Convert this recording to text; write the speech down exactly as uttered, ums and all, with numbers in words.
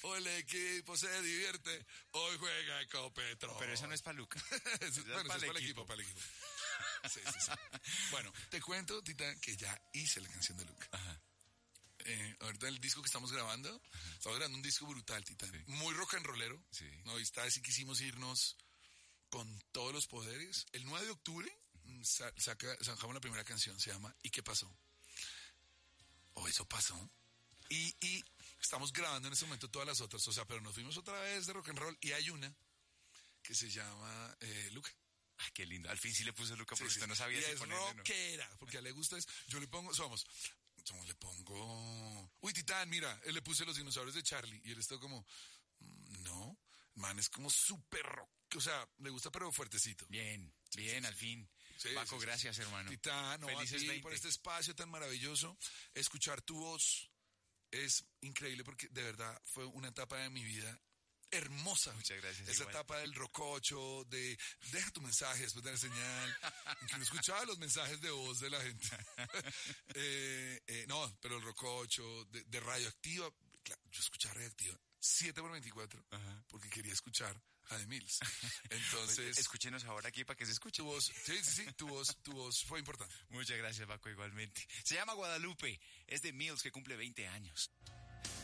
Hoy el equipo se divierte, hoy juega Ecopetrol. Pero eso no es para Luca. Eso, bueno, eso es para el equipo, para el equipo. Sí, sí, sí. Bueno, te cuento, Tita, que ya hice la canción de Luca. Ajá. Eh, ahorita el disco que estamos grabando, Ajá. estamos grabando un disco brutal, Tita. Sí. Muy rock and rollero. Sí. No, y esta vez sí quisimos irnos con todos los poderes. El nueve de octubre sa- saca, sacamos la primera canción, se llama ¿Y qué pasó? O oh, eso pasó. Y, y estamos grabando en este momento todas las otras, o sea, pero nos fuimos otra vez de rock and roll y hay una que se llama eh, Luca. Ay, qué lindo. Al fin sí le puse Luca, porque sí, usted sí. no sabía y si es ponerle, rockera, ¿no? Porque a él le gusta eso. Yo le pongo, somos, somos, le pongo... Uy, Titán, mira, él le puse los dinosaurios de Charlie y él está como, no, man, es como súper rock, o sea, le gusta pero fuertecito. Bien, bien, sí, al fin. Sí, Paco, sí, sí, gracias, sí. hermano. Titán, no, felices a ti veinte por este espacio tan maravilloso. Escuchar tu voz es increíble porque de verdad fue una etapa de mi vida hermosa. Muchas gracias. Esa igual. etapa del rococho, de deja tu mensaje después de la señal, en que no escuchaba los mensajes de voz de la gente. eh, eh, no, pero el rococho, de, de radioactiva, claro, yo escuchaba radioactiva siete por veinticuatro, Ajá. porque quería escuchar a The Mills. Entonces, escúchenos ahora aquí para que se escuche. Tu voz, sí, sí, sí, tu voz, tu voz fue importante. Muchas gracias, Paco, igualmente. Se llama Guadalupe, es de Mills, que cumple veinte años.